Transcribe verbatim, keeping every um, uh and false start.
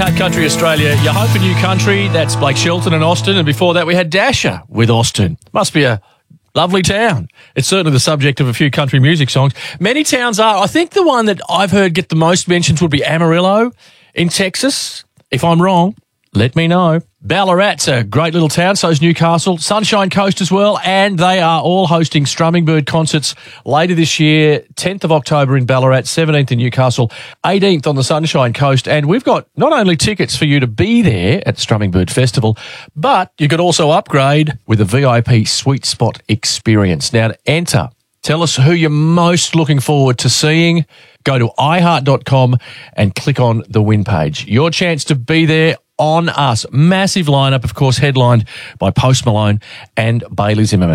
Heart Country Australia, your home for new country. That's Blake Shelton and Austin. And before that, we had Dasher with Austin. Must be a lovely town. It's certainly the subject of a few country music songs. Many towns are. I think the one that I've heard get the most mentions would be Amarillo in Texas. If I'm wrong, let me know. Ballarat's a great little town, so is Newcastle. Sunshine Coast as well, and they are all hosting Strumming Bird concerts later this year, tenth of October in Ballarat, seventeenth in Newcastle, eighteenth on the Sunshine Coast, and we've got not only tickets for you to be there at Strumming Bird Festival, but you could also upgrade with a V I P Sweet Spot experience. Now, to enter, tell us who you're most looking forward to seeing. Go to i heart dot com and click on the win page. Your chance to be there on us. Massive lineup, of course, headlined by Post Malone and Bailey Zimmerman.